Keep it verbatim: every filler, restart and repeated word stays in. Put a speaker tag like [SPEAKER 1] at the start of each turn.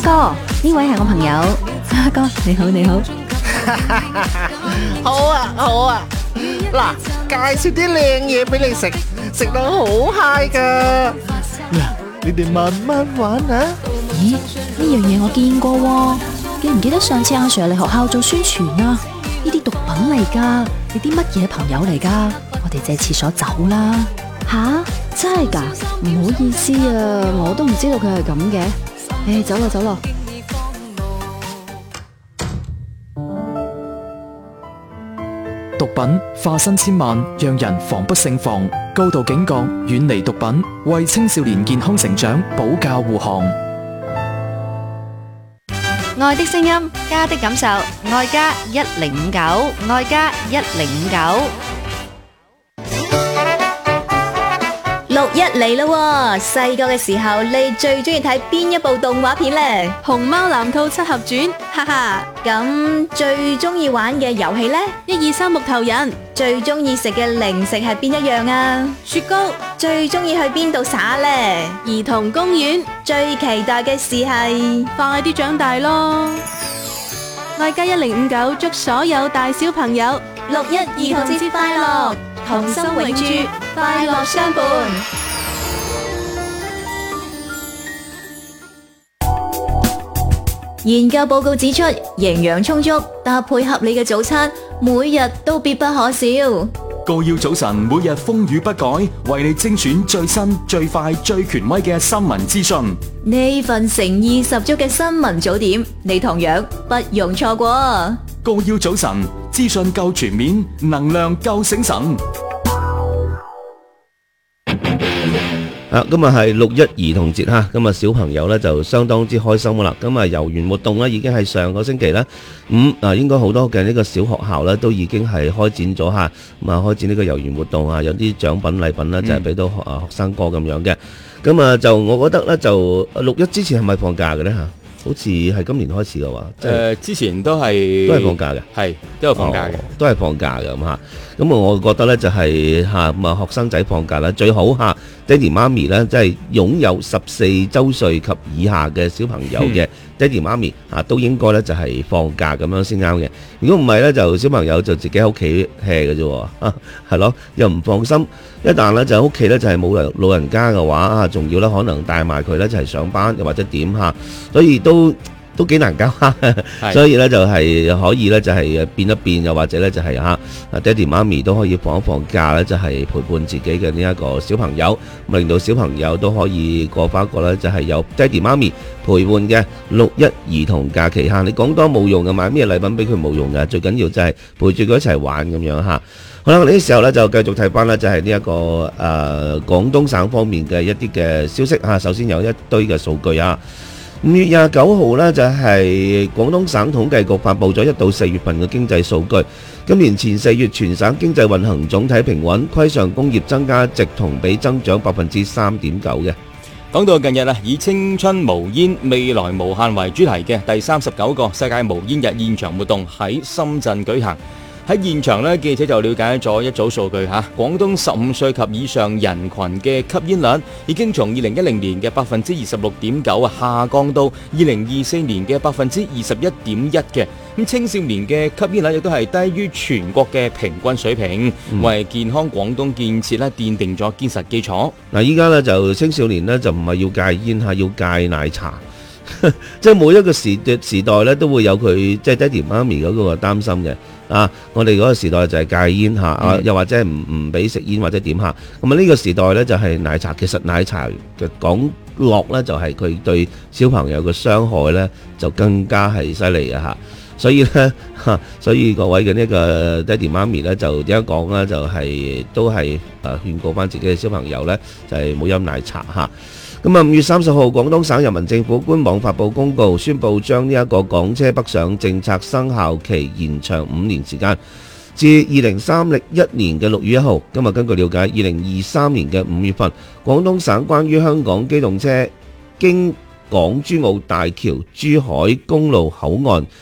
[SPEAKER 1] 哥，呢位係我朋友。阿哥你好你好。
[SPEAKER 2] 好啊好啊，嗱，介紹啲靚嘢俾你食，食到好 high 噶。嗱，你哋慢慢玩啊。
[SPEAKER 1] 咦，呢樣嘢我見過喎，記唔記得上次阿 Sir 嚟學校做宣傳啊？呢啲毒品嚟噶，你啲乜嘢朋友嚟噶？我哋借廁所走啦。吓，真係噶？唔好意思啊，我都唔知道佢係咁嘅。誒，走咯走咯。
[SPEAKER 3] 毒品化身千萬，讓人防不勝防。高度警覺，遠離毒品，為青少年健康成長保駕護航。
[SPEAKER 4] 愛的聲音，家的感受，愛家一零五九，愛家一零五九。
[SPEAKER 5] 六一嚟咯，細個嘅時候你最中意睇邊一部動畫片呢？
[SPEAKER 6] 熊貓藍兔七俠傳，哈哈。
[SPEAKER 5] 咁最中意玩嘅遊戲呢？
[SPEAKER 6] 一二三木頭人。
[SPEAKER 5] 最中意食嘅零食係邊一樣啊？
[SPEAKER 6] 雪糕。
[SPEAKER 5] 最中意去邊度耍呢？
[SPEAKER 6] 兒童公園。
[SPEAKER 5] 最期待嘅事係
[SPEAKER 6] 快啲長大咯！愛家一零五九祝所有大小朋友
[SPEAKER 5] 六一兒童節快樂，童心永駐，快樂相伴。研究報告指出，營養充足、搭配合理嘅早餐，每日都必不可少。
[SPEAKER 3] 個要早晨每日風雨不改，為你精選最新、最快、最權威嘅新聞資訊。
[SPEAKER 5] 呢份誠意十足嘅新聞早點，你同樣不容錯過。
[SPEAKER 3] 個要早晨，資訊夠全面，能量夠醒神。
[SPEAKER 7] 啊，今日係六一兒童節哈，咁啊小朋友咧就相當之開心噶啦。咁啊遊園活動咧已經係上個星期啦，咁啊應該好多嘅呢個小學校咧都已經係開展咗吓，咁啊開展呢個遊園活動啊，有啲獎品禮品咧就係俾到學啊學生哥咁樣嘅。咁啊就我覺得咧就六一之前係咪放假嘅咧吓？好似係今年開始嘅話，
[SPEAKER 8] 誒、呃、之前都係
[SPEAKER 7] 都係放假嘅，
[SPEAKER 8] 係都有放假嘅、哦，
[SPEAKER 7] 都係放假嘅咁嚇。咁啊，我覺得咧就係嚇咁啊，學生仔放假啦，最好嚇爹哋媽咪咧，即係擁有十四週歲及以下嘅小朋友嘅爹哋媽咪嚇，都應該咧就係放假咁樣先啱嘅。如果唔係咧，就小朋友就自己喺屋企 hea 嘅啫喎，係咯，又唔放心。一旦咧就屋企咧就係冇人老人家嘅話啊，仲要咧可能帶埋佢咧就係上班又或者點嚇，所以都都幾難搞。所以咧就係可以咧就係變一變，又或者咧就係嚇爹哋媽咪都可以放一放假咧，就係陪伴自己嘅呢一個小朋友，咁令到小朋友都可以過翻一個咧就係有爹哋媽咪陪伴嘅六一兒童假期嚇。你講多冇用嘅，買咩禮品俾佢冇用嘅，最緊要就係陪住佢一齊玩咁樣嚇。好啦，呢個時候咧就繼續睇翻咧，就係呢一個誒廣東省方面嘅一啲嘅消息嚇。首先有一堆嘅數據啊，五月廿九號咧就係廣東省統計局發布咗一到四月份嘅經濟數據。今年前四月全省經濟運行總體平穩，規上工業增加值同比增長百分之三點九嘅。
[SPEAKER 8] 講到近日啊，以青春無煙、未來無限為主題嘅第三十九個世界無煙日現場活動喺深圳舉行。喺現場咧，記者就了解咗一組數據嚇，廣東十五歲及以上人群嘅吸煙率已經從二零一零年嘅百分之二十六點九啊，下降到二零二四年嘅百分之二十一點一嘅。咁青少年嘅吸煙率亦都係低於全國嘅平均水平，嗯、為健康廣東建設咧奠定咗堅實基礎。
[SPEAKER 7] 嗱，依家咧就青少年咧就唔係要戒煙嚇，要戒奶茶。即係每一個時時代咧都會有佢即係爹哋媽咪嗰個擔心嘅啊！我哋嗰個時代就係戒煙嚇啊，嗯、又或者係唔唔俾食煙或者點嚇。咁啊呢個時代咧就係奶茶。其實奶茶嘅講落咧就係佢對小朋友嘅傷害咧就更加係犀利嘅嚇。所以咧嚇，所以各位嘅呢個爹哋媽咪咧就點樣講咧就係、是、都係誒勸告翻自己嘅小朋友咧就係冇飲奶茶嚇。咁啊，五月三十號，廣東省人民政府官網發布公告，宣布將呢一個港車北上政策生效期延長五年時間，至二零三零一年嘅六月一號。今日根據了解，二零二三年嘅五月份，廣東省關於香港機動車經港珠澳大橋珠海公路口岸